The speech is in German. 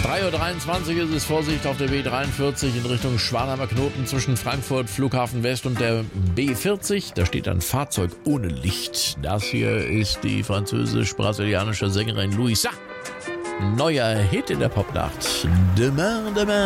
3:23 Uhr ist es. Vorsicht auf der B43 in Richtung Schwanheimer Knoten zwischen Frankfurt Flughafen West und der B40. Da steht ein Fahrzeug ohne Licht. Das hier ist die französisch-brasilianische Sängerin Luisa. Neuer Hit in der Popnacht. Demain, demain.